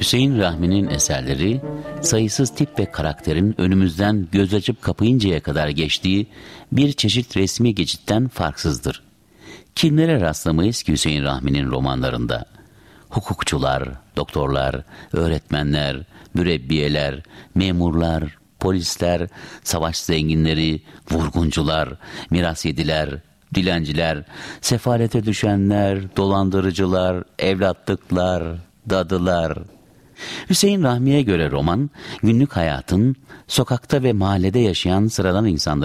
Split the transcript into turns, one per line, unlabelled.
Hüseyin Rahmi'nin eserleri, sayısız tip ve karakterin önümüzden göz açıp kapayıncaya kadar geçtiği bir çeşit resmi geçitten farksızdır. Kimlere rastlamayız ki Hüseyin Rahmi'nin romanlarında? Hukukçular, doktorlar, öğretmenler, mürebbiyeler, memurlar, polisler, savaş zenginleri, vurguncular, miras yediler, dilenciler, sefalete düşenler, dolandırıcılar, evlatlıklar, dadılar. Hüseyin Rahmi'ye göre roman, günlük hayatın, sokakta ve mahallede yaşayan sıradan insanların